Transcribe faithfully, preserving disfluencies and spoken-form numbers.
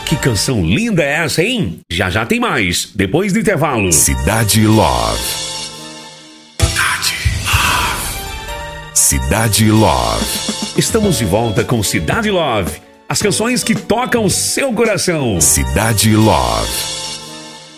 Que canção linda é essa, hein? Já já tem mais, depois do intervalo. Cidade Love. Cidade Love. Cidade Love. Estamos de volta com Cidade Love. As canções que tocam seu coração. Cidade Love.